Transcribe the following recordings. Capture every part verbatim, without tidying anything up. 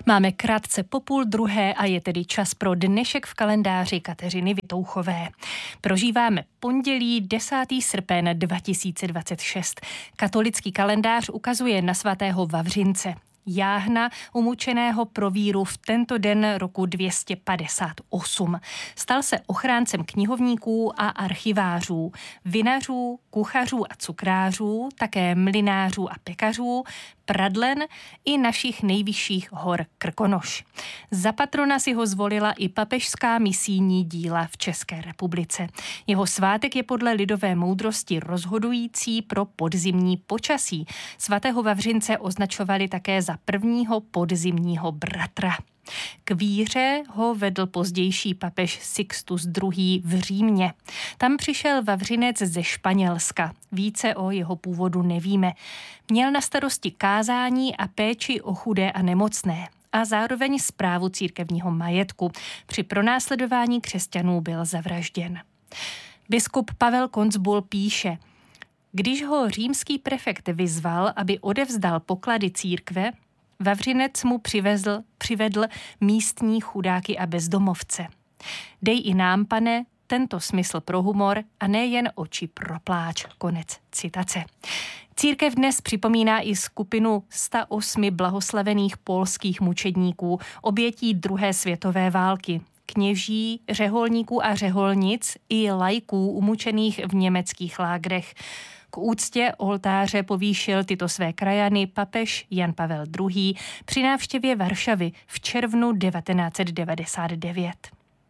Máme krátce po půl druhé a je tedy čas pro dnešek v kalendáři Kateřiny Vitouchové. Prožíváme pondělí desátého srpna dva tisíce dvacet šest. Katolický kalendář ukazuje na svatého Vavřince, jáhna umučeného pro víru v tento den roku dvě stě padesát osm. Stal se ochráncem knihovníků a archivářů, vinařů, kuchařů a cukrářů, také mlynářů a pekařů, pradlen i našich nejvyšších hor Krkonoš. Za patrona si ho zvolila i papežská misijní díla v České republice. Jeho svátek je podle lidové moudrosti rozhodující pro podzimní počasí. Svatého Vavřince označovali také za prvního podzimního bratra. K víře ho vedl pozdější papež Sixtus druhý. v Římě. Tam přišel Vavřinec ze Španělska. Více o jeho původu nevíme. Měl na starosti kázání a péči o chudé a nemocné a zároveň správu církevního majetku. Při pronásledování křesťanů byl zavražděn. Biskup Pavel Koncbul píše: Když ho římský prefekt vyzval, aby odevzdal poklady církve, Vavřinec mu přivezl, přivedl místní chudáky a bezdomovce. Dej i nám, pane, tento smysl pro humor a nejen oči pro pláč. Konec citace. Církev dnes připomíná i skupinu sto osm blahoslavených polských mučedníků, obětí druhé světové války, kněží, řeholníků a řeholnic i laiků umučených v německých lágrech. K úctě oltáře povýšil tyto své krajany papež Jan Pavel druhý. při návštěvě Varšavy v červnu devatenáct set devadesát devět.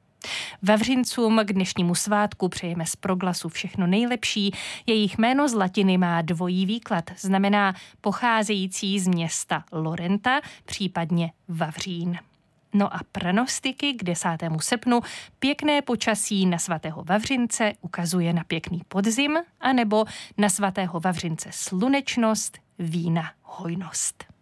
Vavřincům k dnešnímu svátku přejeme z Proglasu všechno nejlepší. Jejich jméno z latiny má dvojí výklad, znamená pocházející z města Lorenta, případně Vavřín. No a pranostiky k desátému srpnu pěkné počasí na svatého Vavřince ukazuje na pěkný podzim, anebo na svatého Vavřince slunečnost, vína, hojnost.